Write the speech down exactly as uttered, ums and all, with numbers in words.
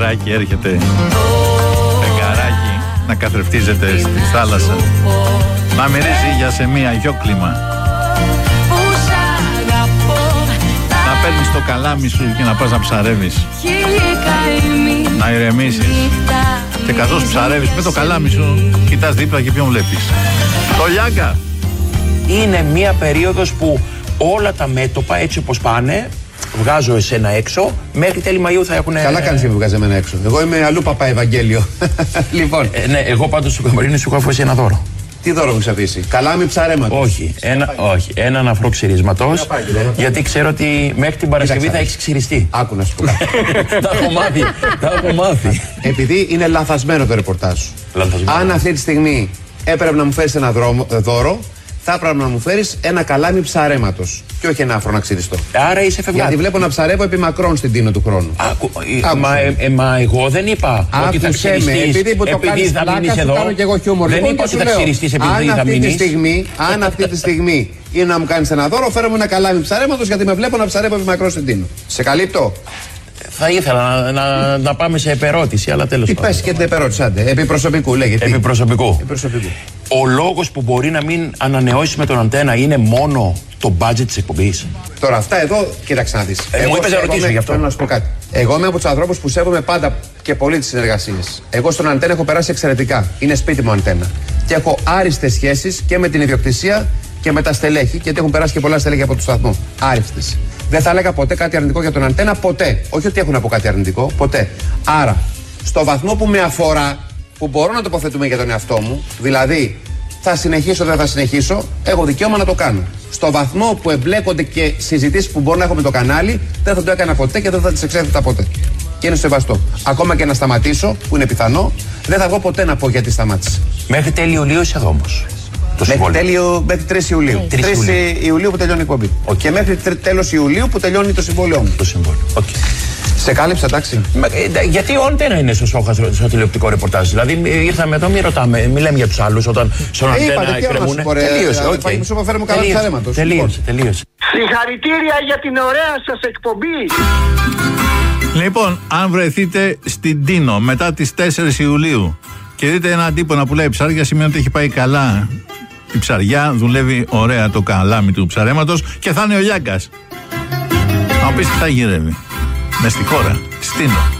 φεγγαράκι έρχεται. Φεγγαράκι να καθρεφτίζεται στη θάλασσα. Να μυρίζει για σε μία γιόκλιμα. Να παίρνεις το καλάμι σου και να πας να ψαρεύεις. Να ηρεμήσεις. Και καθώς ψαρεύεις με το καλάμι σου, κοιτάς δίπλα και ποιον βλέπεις. Το Λιάγκα. Είναι μία περίοδος που όλα τα μέτωπα έτσι όπως πάνε, βγάζω εσένα έξω, μέχρι τέλη Μαΐου θα έχουν. Καλά κάνεις και με βγάζει εμένα έξω. Εγώ είμαι αλλού παπά Ευαγγέλιο. Λοιπόν. Ε, ναι, εγώ πάντως στο καμπαρίνι σου έχω αφήσει ένα δώρο. Τι δώρο μου έχεις αφήσει? Καλάμι ψαρέματος. Όχι, ένα, όχι, έναν αφρό ξυρισματός. Γιατί ξέρω ότι μέχρι την Παρασκευή θα έχεις ξυριστεί. Άκου να σου πω κάτι. Τα έχω μάθει. Τα έχω μάθει. Επειδή είναι λαθασμένο το ρεπορτάζ σου. Αν αυτή τη στιγμή έπρεπε να μου φέρεις ένα δρόμο, δώρο, θα έπρεπε να μου φέρεις ένα καλάμι ψαρέματος. Και όχι ένα άφρο να ξυριστώ. Άρα είσαι φευγάτη. Γιατί βλέπω να ψαρεύω επί μακρόν στην τίνο του χρόνου. Άκου, ε, μα, ε, ε, μα εγώ δεν είπα ότι θα ξυριστείς επειδή, που το επειδή θα μείνεις εδώ. Κάνω και εγώ χιούμορ. Δεν Λοιπόν, είπα ότι θα ξυριστείς επειδή αν θα αυτή μείνεις. Τη στιγμή, αν αυτή τη στιγμή είναι να μου κάνεις ένα δώρο, φέρω μου ένα καλάμι ψαρέματος γιατί με βλέπω να ψαρεύω επί μακρόν στην τίνο. Σε καλύπτω. Θα ήθελα να, να, να πάμε σε επερώτηση, αλλά τέλος πάντων. Τι πες και την επερώτηση, άντε. Επί προσωπικού λέγεται. Επί προσωπικού. Επί προσωπικού. Ο λόγος που μπορεί να μην ανανεώσει με τον Αντένα είναι μόνο το budget της εκπομπής. Τώρα αυτά εδώ, κοίταξε να δεις. Ε, μου είπες να ρωτήσω γι' αυτό. Θέλω να σου πω κάτι. Εγώ είμαι από τους ανθρώπους που σέβομαι πάντα και πολύ τις συνεργασίες. Εγώ στον Αντένα έχω περάσει εξαιρετικά. Είναι σπίτι μου Αντένα. Και έχω άριστες σχέσεις και με την ιδιοκτησία και με τα στελέχη. Γιατί έχουν περάσει και πολλά στελέχη από το σταθμό. Άριστες. Δεν θα έλεγα ποτέ κάτι αρνητικό για τον Αντένα, ποτέ. Όχι ότι έχουν να πω κάτι αρνητικό, ποτέ. Άρα, στο βαθμό που με αφορά, που μπορώ να τοποθετούμε για τον εαυτό μου, δηλαδή θα συνεχίσω, δεν θα συνεχίσω, έχω δικαίωμα να το κάνω. Στο βαθμό που εμπλέκονται και συζητήσεις που μπορώ να έχω με το κανάλι, δεν θα το έκανα ποτέ και δεν θα τις εξέθετα ποτέ. Και είναι σεβαστό. Ακόμα και να σταματήσω, που είναι πιθανό, δεν θα βγω ποτέ να πω γιατί σταμάτησε. Μέχρι τέλη Ιουλίου είσαι εδώ όμως. Μέχρι, τέλειο, μέχρι τρεις Ιουλίου. τρεις Ιουλίου που τελειώνει η εκπομπή. Okay. Και μέχρι τέλος Ιουλίου που τελειώνει το συμβόλαιό μου. Το συμβόλαιο. Okay. Σε κάλυψα, εντάξει. Μα, ε, γιατί ο Αντένα είναι στο Σόχα στο, στο τηλεοπτικό ρεπορτάζ. Δηλαδή ήρθαμε εδώ, μην ρωτάμε, μην λέμε για τους άλλους όταν στον Αντένα εκκρεμούν. Τελείωσε. Okay. Μου σου φέρουμε καλά ψαρέματος. Τελείωσε, τελείωσε. Συγχαρητήρια για την ωραία σας εκπομπή. Λοιπόν, αν βρεθείτε στην Τίνο μετά τις τέσσερις Ιουλίου και δείτε έναν τύπο να πουλάει ψάρια, σημαίνει ότι έχει πάει καλά η ψαριά, δουλεύει ωραία το καλάμι του ψαρέματος και θα είναι ο Λιάγκας. Να μου πεις τι θα γυρεύει μες στη χώρα, στην Τίνο.